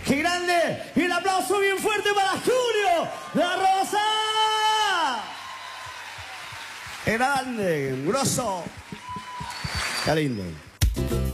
¡Qué grande! Y un aplauso bien fuerte para Julio La Rosa. ¡Qué grande! ¡Grosso! ¡Qué lindo!